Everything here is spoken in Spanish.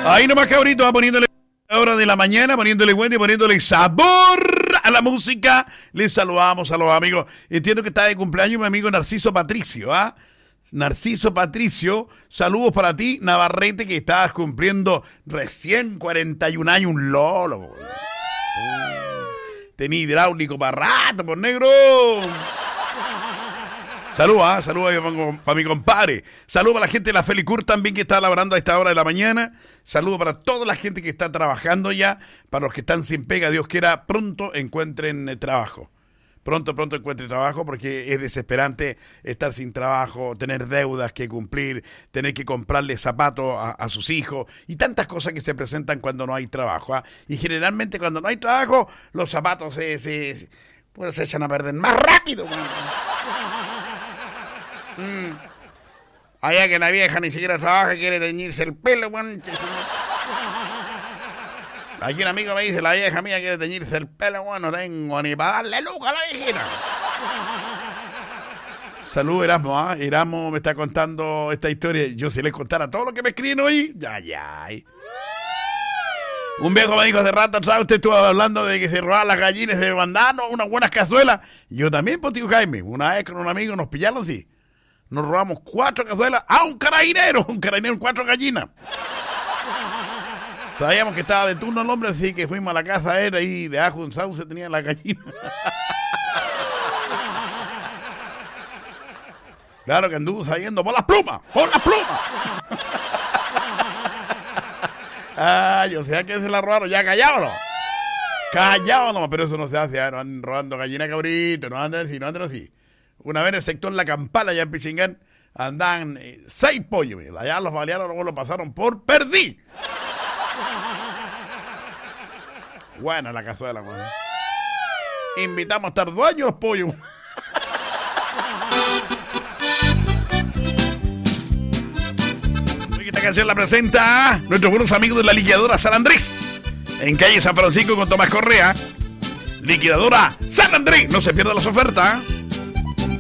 Ahí nomás, cabrito, va poniéndole a hora de la mañana, poniéndole buen y poniéndole sabor a la música. Les saludamos a los amigos. Entiendo que está de cumpleaños mi amigo Narciso Patricio, ¿ah? Narciso Patricio, saludos para ti, Navarrete, que estabas cumpliendo recién 41 años, un lolo. Tenía hidráulico para rato, por negro. Saludos, saludos para mi compadre. Saludos para la gente de la Felicur también que está laborando a esta hora de la mañana. Saludos para toda la gente que está trabajando ya. Para los que están sin pega, Dios quiera, pronto encuentren trabajo. Pronto encuentren trabajo, porque es desesperante estar sin trabajo, tener deudas que cumplir, tener que comprarle zapatos a sus hijos y tantas cosas que se presentan cuando no hay trabajo, ¿ah? Y generalmente cuando no hay trabajo, los zapatos se echan a perder más rápido. Allá que la vieja ni siquiera trabaja, quiere teñirse el pelo, bueno. Aquí un amigo me dice, la vieja mía quiere teñirse el pelo, bueno, no tengo ni para darle luz a la viejita. Salud, Erasmo, ¿ah? Erasmo me está contando esta historia. Yo si les contara todo lo que me escriben hoy, ya. Un viejo me dijo hace rato atrás, usted estuvo hablando de que se robaban las gallinas de bandano, unas buenas cazuelas. Yo también, pues, tío Jaime, una vez con un amigo nos pillaron así. Nos robamos 4 cazuelas a un carabinero en 4 gallinas. Sabíamos que estaba de turno el hombre, así que fuimos a la casa de él, ahí de ajo un sauce tenía la gallina. Claro que anduvo saliendo por las plumas. Ay, o sea que se la robaron, ya callábalo, pero eso no se hace, no andan robando gallina, cabrito, no andan así. Una vez en el sector La Campana, allá en Pichingán, andan 6 pollos, allá los balearon, luego lo pasaron por perdí. Buena la cazuela, güey. Invitamos a estar 2 años los pollos. Esta canción la presenta nuestros buenos amigos de la liquidadora San Andrés, en calle San Francisco con Tomás Correa. Liquidadora San Andrés, no se pierda las ofertas.